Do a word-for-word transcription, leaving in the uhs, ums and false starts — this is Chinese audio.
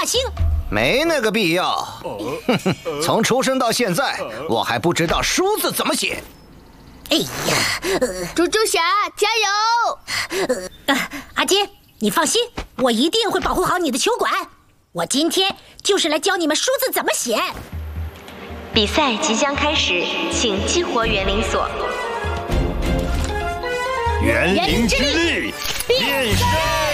星。 没那个必要。哼哼，从出生到现在，我还不知道书字怎么写。 哎呀， 猪猪侠加油！ 呃、阿金，你放心，我一定会保护好你的球馆。我今天就是来教你们书字怎么写。 比赛即将开始，请激活园林锁。 园林之力变身。